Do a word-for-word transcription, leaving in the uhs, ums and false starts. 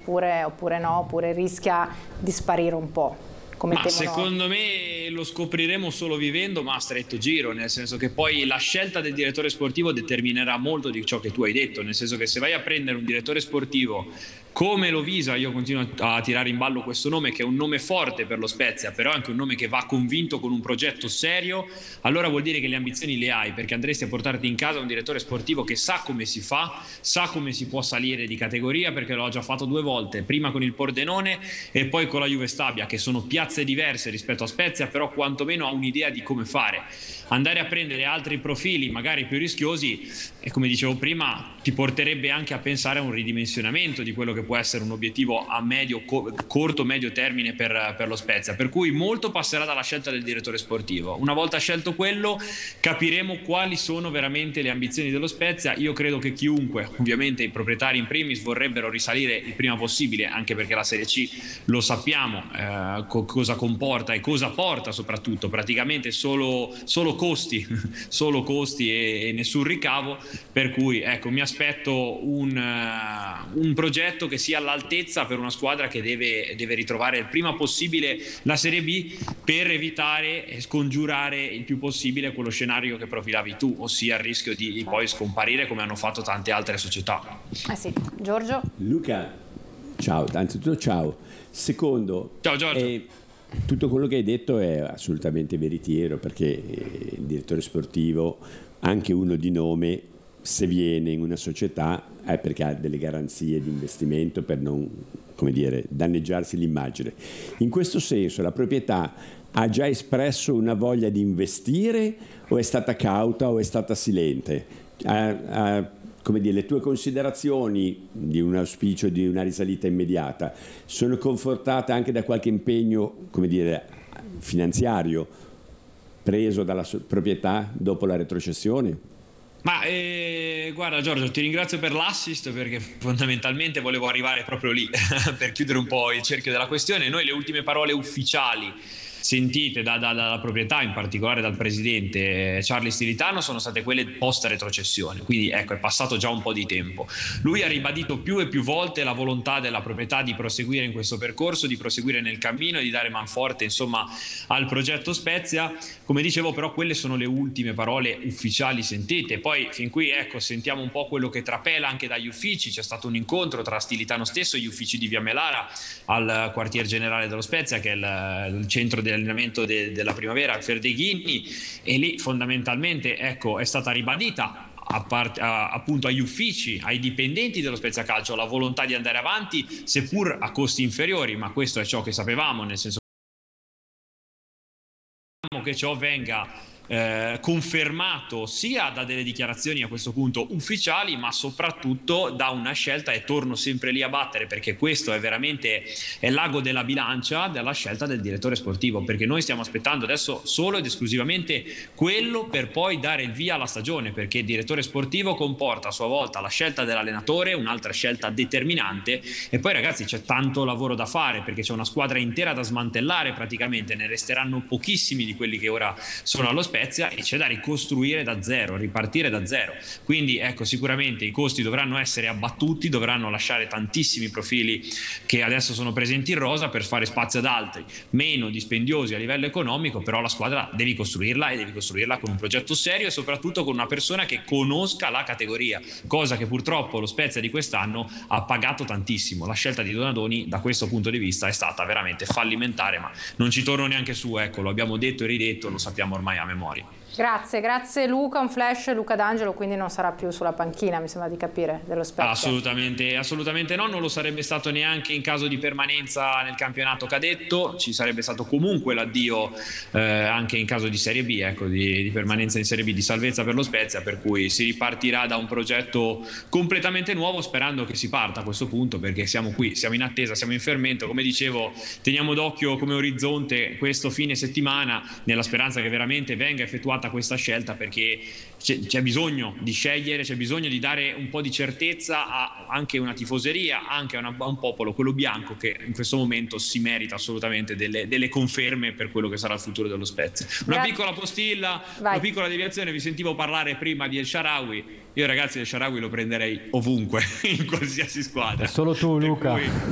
oppure, oppure no, oppure rischia di sparire un po'? Come ma secondo me lo scopriremo solo vivendo, ma a stretto giro, nel senso che poi la scelta del direttore sportivo determinerà molto di ciò che tu hai detto, nel senso che se vai a prendere un direttore sportivo come Lovisa, io continuo a tirare in ballo questo nome, che è un nome forte per lo Spezia, però è anche un nome che va convinto con un progetto serio, allora vuol dire che le ambizioni le hai, perché andresti a portarti in casa un direttore sportivo che sa come si fa, sa come si può salire di categoria, perché l'ho già fatto due volte, prima con il Pordenone e poi con la Juve Stabia, che sono piazze diverse rispetto a Spezia, però quantomeno ha un'idea di come fare. Andare a prendere altri profili magari più rischiosi, e come dicevo prima, ti porterebbe anche a pensare a un ridimensionamento di quello che può essere un obiettivo a medio, corto, medio termine per, per lo Spezia, per cui molto passerà dalla scelta del direttore sportivo. Una volta scelto quello, capiremo quali sono veramente le ambizioni dello Spezia. Io credo che chiunque, ovviamente i proprietari in primis, vorrebbero risalire il prima possibile, anche perché la Serie C lo sappiamo eh, co- cosa comporta e cosa porta, soprattutto praticamente solo, solo costi solo costi e, e nessun ricavo, per cui ecco, mi aspetto un, uh, un progetto che sia all'altezza per una squadra che deve, deve ritrovare il prima possibile la Serie B, per evitare e scongiurare il più possibile quello scenario che profilavi tu, ossia il rischio di, di poi scomparire come hanno fatto tante altre società. Eh sì. Giorgio? Luca, ciao, anzitutto ciao. Secondo, ciao Giorgio. Eh, tutto quello che hai detto è assolutamente veritiero, perché il direttore sportivo, anche uno di nome, se viene in una società è perché ha delle garanzie di investimento per non, come dire, danneggiarsi l'immagine. In questo senso la proprietà ha già espresso una voglia di investire, o è stata cauta o è stata silente? Ha, ha, come dire, le tue considerazioni di un auspicio di una risalita immediata sono confortate anche da qualche impegno, come dire, finanziario preso dalla proprietà dopo la retrocessione? Ma eh, guarda Giorgio, ti ringrazio per l'assist, perché fondamentalmente volevo arrivare proprio lì per chiudere un po' il cerchio della questione. Noi le ultime parole ufficiali sentite da, da, dalla proprietà, in particolare dal presidente Charlie Stilitano, sono state quelle post retrocessione, quindi ecco, è passato già un po' di tempo. Lui ha ribadito più e più volte la volontà della proprietà di proseguire in questo percorso, di proseguire nel cammino e di dare manforte insomma al progetto Spezia. Come dicevo, però, quelle sono le ultime parole ufficiali sentite. Poi fin qui ecco, sentiamo un po' quello che trapela anche dagli uffici. C'è stato un incontro tra Stilitano stesso e gli uffici di Via Melara al quartier generale dello Spezia, che è il, il centro del allenamento de, della primavera, Ferdeghini, e lì fondamentalmente ecco, è stata ribadita a part, a, appunto agli uffici, ai dipendenti dello Spezia Calcio, la volontà di andare avanti seppur a costi inferiori, ma questo è ciò che sapevamo, nel senso che ciò venga Eh, confermato sia da delle dichiarazioni a questo punto ufficiali, ma soprattutto da una scelta, e torno sempre lì a battere perché questo è veramente è l'ago della bilancia della scelta del direttore sportivo, perché noi stiamo aspettando adesso solo ed esclusivamente quello per poi dare il via alla stagione, perché il direttore sportivo comporta a sua volta la scelta dell'allenatore, un'altra scelta determinante, e poi ragazzi c'è tanto lavoro da fare, perché c'è una squadra intera da smantellare, praticamente ne resteranno pochissimi di quelli che ora sono allo Spezia, e c'è da ricostruire da zero, ripartire da zero. Quindi ecco, sicuramente i costi dovranno essere abbattuti, dovranno lasciare tantissimi profili che adesso sono presenti in rosa per fare spazio ad altri meno dispendiosi a livello economico, però la squadra devi costruirla, e devi costruirla con un progetto serio e soprattutto con una persona che conosca la categoria, cosa che purtroppo lo Spezia di quest'anno ha pagato tantissimo. La scelta di Donadoni da questo punto di vista è stata veramente fallimentare, ma non ci torno neanche su, ecco, lo abbiamo detto e ridetto, lo sappiamo ormai a memoria. Grazie, grazie Luca. Un flash, Luca D'Angelo quindi non sarà più sulla panchina, mi sembra di capire, dello Spezia. Assolutamente, assolutamente no, non lo sarebbe stato neanche in caso di permanenza nel campionato cadetto, ci sarebbe stato comunque l'addio eh, anche in caso di Serie B, ecco, di, di permanenza in Serie B, di salvezza per lo Spezia, per cui si ripartirà da un progetto completamente nuovo, sperando che si parta a questo punto, perché siamo qui, siamo in attesa, siamo in fermento. Come dicevo, teniamo d'occhio come orizzonte questo fine settimana, nella speranza che veramente venga effettuata questa scelta, perché c'è, c'è bisogno di scegliere, c'è bisogno di dare un po' di certezza a anche una tifoseria, anche a, una, a un popolo, quello bianco, che in questo momento si merita assolutamente delle, delle conferme per quello che sarà il futuro dello Spezia. Una Grazie. piccola postilla, Vai. una piccola deviazione. Vi sentivo parlare prima di El Shaarawy. Io ragazzi El Shaarawy lo prenderei ovunque, in qualsiasi squadra. È solo tu, Luca. Cui...